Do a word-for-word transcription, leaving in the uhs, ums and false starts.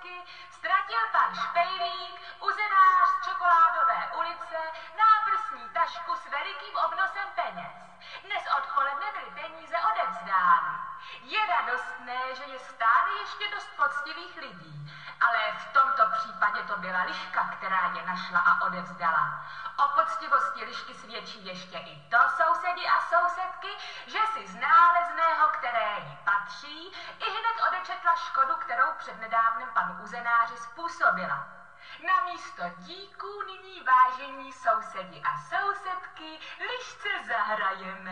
lišky ztratil pan Špejlík, uzenář z Čokoládové ulice, náprsní tašku s velikým obnosem peněz. Dnes odpoledne byly peníze odevzdány. Je radostné, že je stále ještě dost poctivých lidí, ale v tomto případě to byla liška, která je našla a odevzdala. O poctivosti lišky svědčí ještě i to, sousedi a sousedky, že si z nálezného, které jí patří, i hned odečetla škodu, kterou přednedávnem panu uzenáři způsobila. Na místo díků nyní, vážení sousedi a sousedky, lišce zahrajeme.